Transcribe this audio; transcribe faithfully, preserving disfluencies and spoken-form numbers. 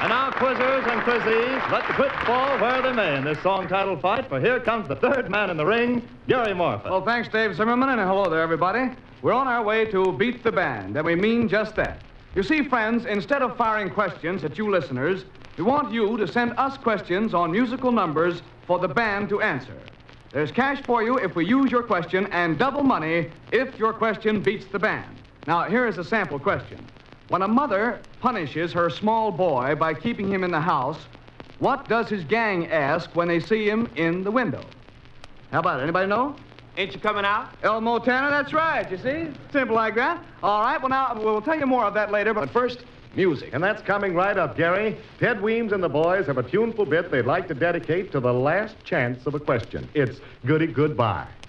And now, quizzers and quizzies, let the chips fall where they may in this song titled Fight, for here comes the third man in the ring, Gary Morphin. Well, thanks, Dave Zimmerman, and hello there, everybody. We're on our way to beat the band, and we mean just that. You see, friends, instead of firing questions at you listeners, we want you to send us questions on musical numbers for the band to answer. There's cash for you if we use your question, and double money if your question beats the band. Now, here is a sample question. When a mother punishes her small boy by keeping him in the house, what does his gang ask when they see him in the window? How about it? Anybody know? Ain't you coming out? Elmo Tanner, that's right, you see? Simple like that. All right, well, now, we'll tell you more of that later, but first, music. And that's coming right up, Gary. Ted Weems and the boys have a tuneful bit they'd like to dedicate to the last chance of a question. It's Goody Goodbye.